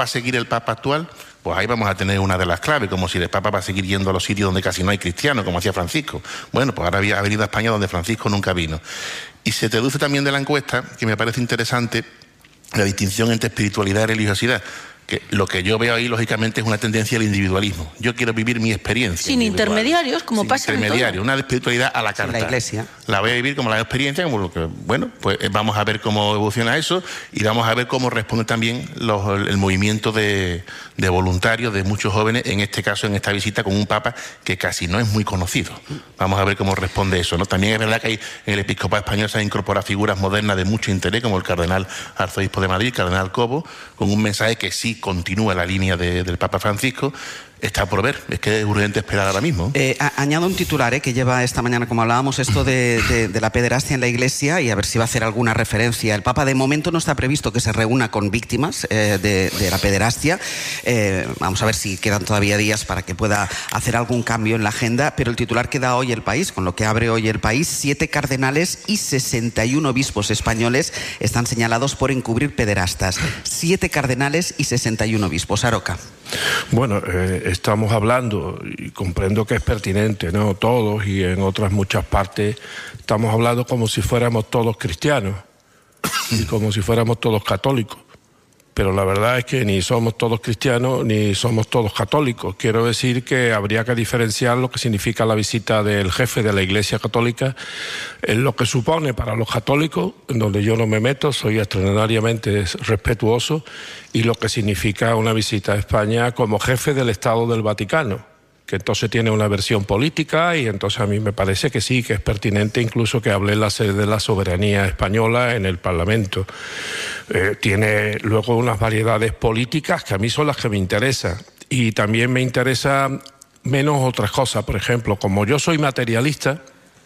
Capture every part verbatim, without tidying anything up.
va a seguir el Papa actual, pues ahí vamos a tener una de las claves, como si el Papa va a seguir yendo a los sitios donde casi no hay cristianos, como hacía Francisco. Bueno, pues ahora ha venido a España donde Francisco nunca vino. Y se deduce también de la encuesta, que me parece interesante, la distinción entre espiritualidad y religiosidad. Que lo que yo veo ahí, lógicamente, es una tendencia al individualismo. Yo quiero vivir mi experiencia. Sin intermediarios, como Sin pasa intermediarios, en todo. una espiritualidad a la carta. Sin la Iglesia. La voy a vivir como la experiencia, como lo que, bueno, pues vamos a ver cómo evoluciona eso y vamos a ver cómo responde también los, el movimiento de, de voluntarios de muchos jóvenes, en este caso, en esta visita con un Papa que casi no es muy conocido. Vamos a ver cómo responde eso, ¿no? También es verdad que hay, en el episcopado español se han incorporado figuras modernas de mucho interés, como el cardenal arzobispo de Madrid, cardenal Cobo, con un mensaje que sí continúa la línea de, del Papa Francisco. Está por ver, es que es urgente esperar ahora mismo. Eh, a, añado un titular eh, que lleva esta mañana, como hablábamos, esto de, de, de la pederastia en la Iglesia, y a ver si va a hacer alguna referencia. El Papa de momento no está previsto que se reúna con víctimas eh, de, de la pederastia. Eh, vamos a ver si quedan todavía días para que pueda hacer algún cambio en la agenda, pero el titular que da hoy El País, con lo que abre hoy El País, siete cardenales y sesenta y uno obispos españoles están señalados por encubrir pederastas. Siete cardenales y sesenta y uno obispos. Aroca. Bueno, eh, estamos hablando, y comprendo que es pertinente, ¿no? Todos y en otras muchas partes, estamos hablando como si fuéramos todos cristianos y como si fuéramos todos católicos. Pero la verdad es que ni somos todos cristianos ni somos todos católicos. Quiero decir que habría que diferenciar lo que significa la visita del jefe de la Iglesia Católica, en lo que supone para los católicos, en donde yo no me meto, soy extraordinariamente respetuoso, y lo que significa una visita a España como jefe del Estado del Vaticano, que entonces tiene una versión política, y entonces a mí me parece que sí, que es pertinente incluso que hable en la sede de la soberanía española en el Parlamento. Eh, tiene luego unas variedades políticas que a mí son las que me interesan, y también me interesa menos otras cosas. Por ejemplo, como yo soy materialista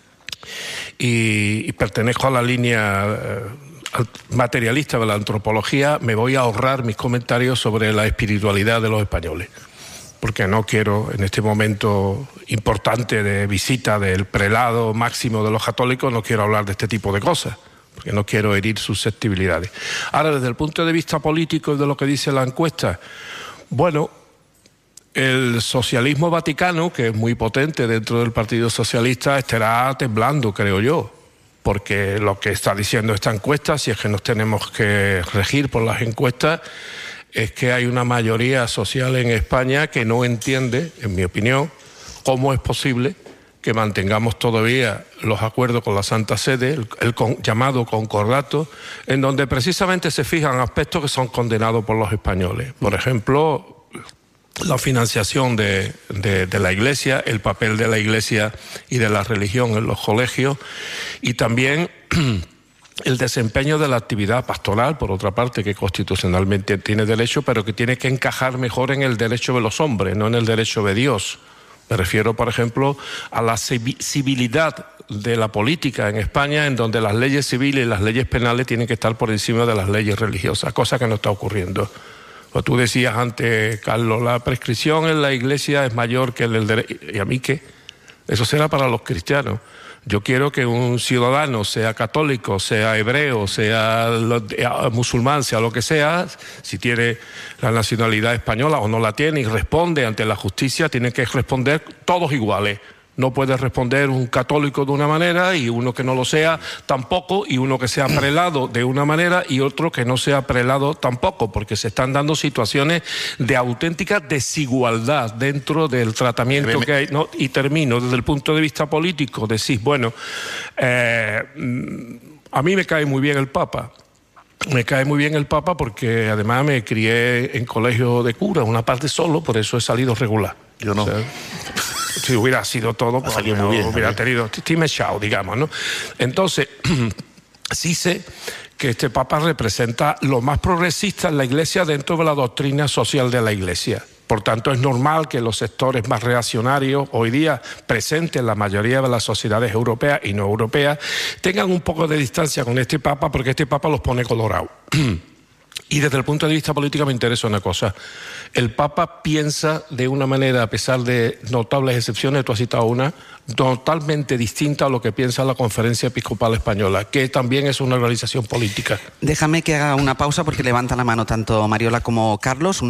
y, y pertenezco a la línea eh, materialista de la antropología, me voy a ahorrar mis comentarios sobre la espiritualidad de los españoles, porque no quiero, en este momento importante de visita del prelado máximo de los católicos, no quiero hablar de este tipo de cosas, porque no quiero herir susceptibilidades. Ahora, desde el punto de vista político y de lo que dice la encuesta, bueno, el socialismo vaticano, que es muy potente dentro del Partido Socialista, estará temblando, creo yo, porque lo que está diciendo esta encuesta, si es que nos tenemos que regir por las encuestas, es que hay una mayoría social en España que no entiende, en mi opinión, cómo es posible que mantengamos todavía los acuerdos con la Santa Sede, el, el con, llamado concordato, en donde precisamente se fijan aspectos que son condenados por los españoles. Por ejemplo, la financiación de, de, de la Iglesia, el papel de la Iglesia y de la religión en los colegios, y también el desempeño de la actividad pastoral, por otra parte, que constitucionalmente tiene derecho, pero que tiene que encajar mejor en el derecho de los hombres, no en el derecho de Dios. Me refiero, por ejemplo, a la civilidad de la política en España, en donde las leyes civiles y las leyes penales tienen que estar por encima de las leyes religiosas, cosa que no está ocurriendo. O tú decías antes, Carlos, la prescripción en la Iglesia es mayor que el derecho. ¿Y a mí qué? Eso será para los cristianos. Yo quiero que un ciudadano, sea católico, sea hebreo, sea musulmán, sea lo que sea, si tiene la nacionalidad española o no la tiene y responde ante la justicia, tienen que responder todos iguales. No puede responder un católico de una manera y uno que no lo sea tampoco, y uno que sea prelado de una manera y otro que no sea prelado tampoco, porque se están dando situaciones de auténtica desigualdad dentro del tratamiento que hay. No, y termino, desde el punto de vista político, decís, bueno, eh, a mí me cae muy bien el Papa. Me cae muy bien el Papa porque además me crié en colegio de cura, una parte solo, por eso he salido regular. Yo no. O sea, si hubiera sido todo, pues muy no bien, hubiera bien. tenido time echado, digamos, ¿no? Entonces, sí sé que este Papa representa lo más progresista en la Iglesia dentro de la doctrina social de la Iglesia. Por tanto, es normal que los sectores más reaccionarios, hoy día presentes en la mayoría de las sociedades europeas y no europeas, tengan un poco de distancia con este Papa, porque este Papa los pone colorados. Y desde el punto de vista político me interesa una cosa. El Papa piensa de una manera, a pesar de notables excepciones, tú has citado una, totalmente distinta a lo que piensa la Conferencia Episcopal Española, que también es una organización política. Déjame que haga una pausa porque levanta la mano tanto Mariola como Carlos. Una